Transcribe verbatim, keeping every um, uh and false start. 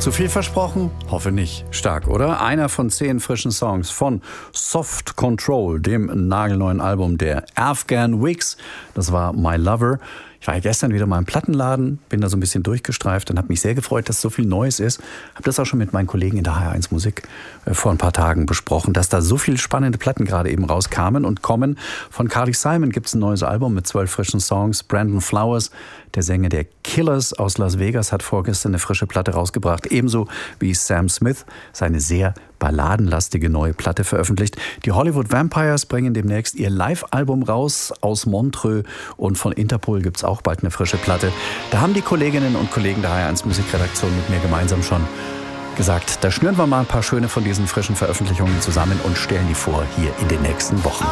Zu viel versprochen? Hoffe nicht. Stark, oder? Einer von zehn frischen Songs von Soft Control, dem nagelneuen Album der Afghan Wigs. Das war My Lover. Ich war ja gestern wieder mal im Plattenladen, bin da so ein bisschen durchgestreift und habe mich sehr gefreut, dass so viel Neues ist. Habe das auch schon mit meinen Kollegen in der H R eins Musik äh, vor ein paar Tagen besprochen, dass da so viele spannende Platten gerade eben rauskamen und kommen. Von Carly Simon gibt es ein neues Album mit zwölf frischen Songs. Brandon Flowers, der Sänger der Killers aus Las Vegas, hat vorgestern eine frische Platte rausgebracht. Ebenso wie Sam Smith seine sehr balladenlastige neue Platte veröffentlicht. Die Hollywood Vampires bringen demnächst ihr Live-Album raus aus Montreux und von Interpol gibt es auch bald eine frische Platte. Da haben die Kolleginnen und Kollegen der H R eins Musikredaktion mit mir gemeinsam schon gesagt, da schnüren wir mal ein paar schöne von diesen frischen Veröffentlichungen zusammen und stellen die vor hier in den nächsten Wochen.